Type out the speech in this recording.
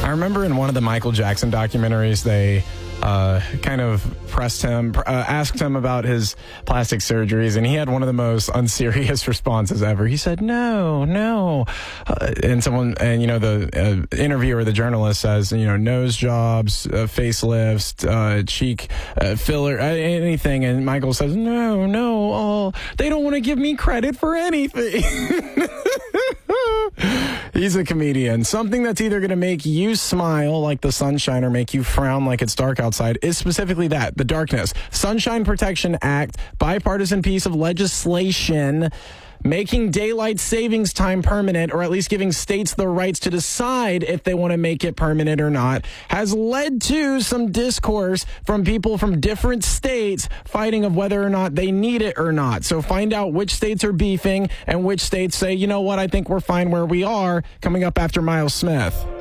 I remember in one of the Michael Jackson documentaries, they kind of pressed him, asked him about his plastic surgeries, and he had one of the most unserious responses ever. He said, no. The interviewer, the journalist says, nose jobs, facelifts, cheek filler, anything. And Michael says, no, they don't want to give me credit for anything. He's a comedian. Something that's either going to make you smile like the sunshine or make you frown like it's dark outside is specifically that, the darkness. Sunshine Protection Act, bipartisan piece of legislation making daylight savings time permanent, or at least giving states the rights to decide if they want to make it permanent or not, has led to some discourse from people from different states fighting of whether or not they need it or not. So find out which states are beefing and which states say, you know what, I think we're fine where we are, coming up after Miles Smith.